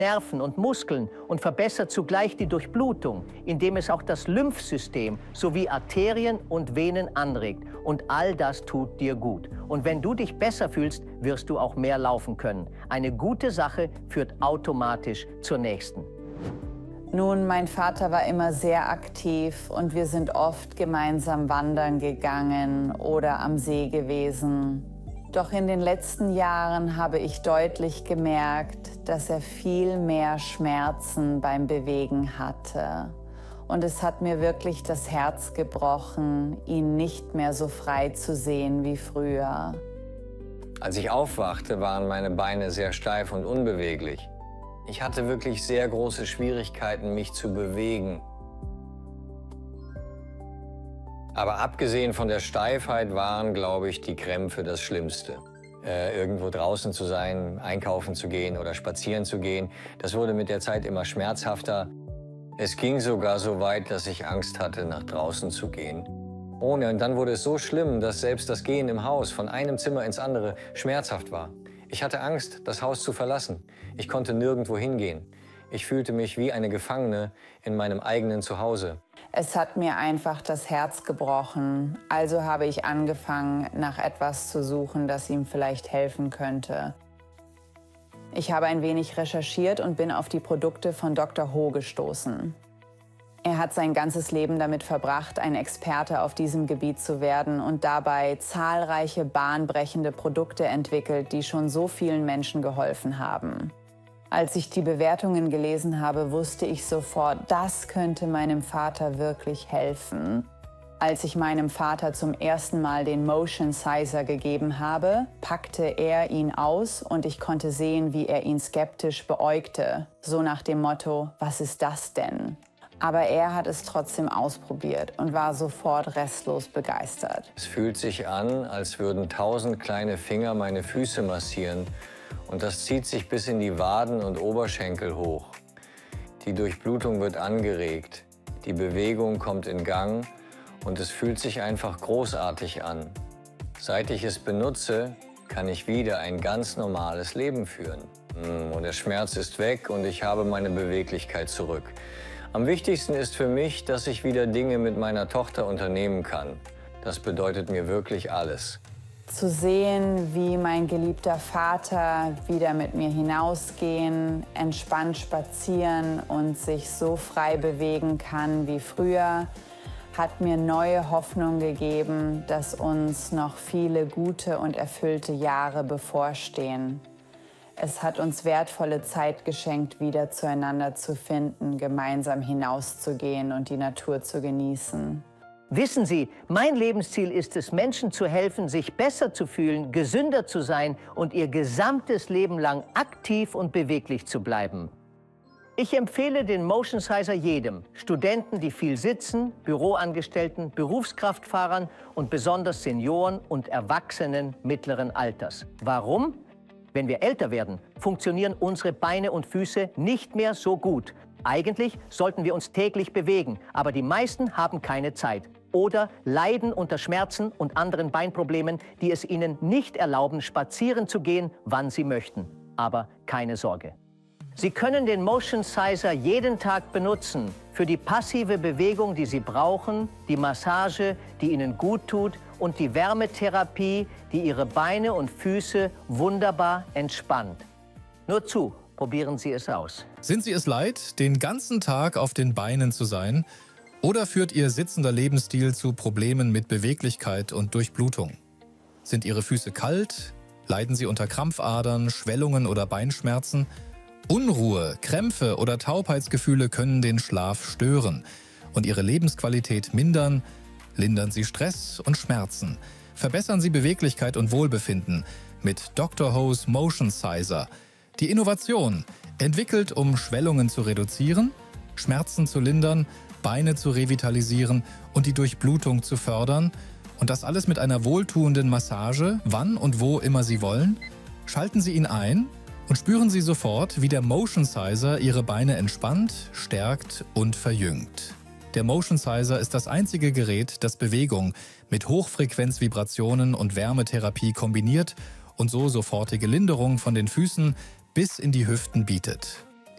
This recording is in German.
Nerven und Muskeln und verbessert zugleich die Durchblutung, indem es auch das Lymphsystem sowie Arterien und Venen anregt. Und all das tut dir gut. Und wenn du dich besser fühlst, wirst du auch mehr laufen können. Eine gute Sache führt automatisch zur nächsten. Nun, mein Vater war immer sehr aktiv und wir sind oft gemeinsam wandern gegangen oder am See gewesen. Doch in den letzten Jahren habe ich deutlich gemerkt, dass er viel mehr Schmerzen beim Bewegen hatte. Und es hat mir wirklich das Herz gebrochen, ihn nicht mehr so frei zu sehen wie früher. Als ich aufwachte, waren meine Beine sehr steif und unbeweglich. Ich hatte wirklich sehr große Schwierigkeiten, mich zu bewegen. Aber abgesehen von der Steifheit waren, glaube ich, die Krämpfe das Schlimmste. Irgendwo draußen zu sein, einkaufen zu gehen oder spazieren zu gehen, das wurde mit der Zeit immer schmerzhafter. Es ging sogar so weit, dass ich Angst hatte, nach draußen zu gehen. Und dann wurde es so schlimm, dass selbst das Gehen im Haus von einem Zimmer ins andere schmerzhaft war. Ich hatte Angst, das Haus zu verlassen. Ich konnte nirgendwo hingehen. Ich fühlte mich wie eine Gefangene in meinem eigenen Zuhause. Es hat mir einfach das Herz gebrochen. Also habe ich angefangen, nach etwas zu suchen, das ihm vielleicht helfen könnte. Ich habe ein wenig recherchiert und bin auf die Produkte von Dr. Ho gestoßen. Er hat sein ganzes Leben damit verbracht, ein Experte auf diesem Gebiet zu werden und dabei zahlreiche bahnbrechende Produkte entwickelt, die schon so vielen Menschen geholfen haben. Als ich die Bewertungen gelesen habe, wusste ich sofort, das könnte meinem Vater wirklich helfen. Als ich meinem Vater zum ersten Mal den Motion Sizer gegeben habe, packte er ihn aus und ich konnte sehen, wie er ihn skeptisch beäugte. So nach dem Motto, was ist das denn? Aber er hat es trotzdem ausprobiert und war sofort restlos begeistert. Es fühlt sich an, als würden 1000 kleine Finger meine Füße massieren. Und das zieht sich bis in die Waden und Oberschenkel hoch. Die Durchblutung wird angeregt, die Bewegung kommt in Gang und es fühlt sich einfach großartig an. Seit ich es benutze, kann ich wieder ein ganz normales Leben führen. Und der Schmerz ist weg und ich habe meine Beweglichkeit zurück. Am wichtigsten ist für mich, dass ich wieder Dinge mit meiner Tochter unternehmen kann. Das bedeutet mir wirklich alles. Zu sehen, wie mein geliebter Vater wieder mit mir hinausgehen, entspannt spazieren und sich so frei bewegen kann wie früher, hat mir neue Hoffnung gegeben, dass uns noch viele gute und erfüllte Jahre bevorstehen. Es hat uns wertvolle Zeit geschenkt, wieder zueinander zu finden, gemeinsam hinauszugehen und die Natur zu genießen. Wissen Sie, mein Lebensziel ist es, Menschen zu helfen, sich besser zu fühlen, gesünder zu sein und ihr gesamtes Leben lang aktiv und beweglich zu bleiben. Ich empfehle den Motion Sizer jedem, Studenten, die viel sitzen, Büroangestellten, Berufskraftfahrern und besonders Senioren und Erwachsenen mittleren Alters. Warum? Wenn wir älter werden, funktionieren unsere Beine und Füße nicht mehr so gut. Eigentlich sollten wir uns täglich bewegen, aber die meisten haben keine Zeit oder leiden unter Schmerzen und anderen Beinproblemen, die es ihnen nicht erlauben, spazieren zu gehen, wann sie möchten. Aber keine Sorge. Sie können den Motion Sizer jeden Tag benutzen für die passive Bewegung, die Sie brauchen, die Massage, die Ihnen gut tut und die Wärmetherapie, die Ihre Beine und Füße wunderbar entspannt. Nur zu, probieren Sie es aus. Sind Sie es leid, den ganzen Tag auf den Beinen zu sein? Oder führt Ihr sitzender Lebensstil zu Problemen mit Beweglichkeit und Durchblutung? Sind Ihre Füße kalt? Leiden Sie unter Krampfadern, Schwellungen oder Beinschmerzen? Unruhe, Krämpfe oder Taubheitsgefühle können den Schlaf stören und Ihre Lebensqualität mindern. Lindern Sie Stress und Schmerzen. Verbessern Sie Beweglichkeit und Wohlbefinden mit Dr. Ho's Motion Sizer. Die Innovation, entwickelt, um Schwellungen zu reduzieren, Schmerzen zu lindern, Beine zu revitalisieren und die Durchblutung zu fördern. Und das alles mit einer wohltuenden Massage, wann und wo immer Sie wollen. Schalten Sie ihn ein und spüren Sie sofort, wie der Motion Sizer Ihre Beine entspannt, stärkt und verjüngt. Der Motion Sizer ist das einzige Gerät, das Bewegung mit Hochfrequenzvibrationen und Wärmetherapie kombiniert und so sofortige Linderung von den Füßen bis in die Hüften bietet.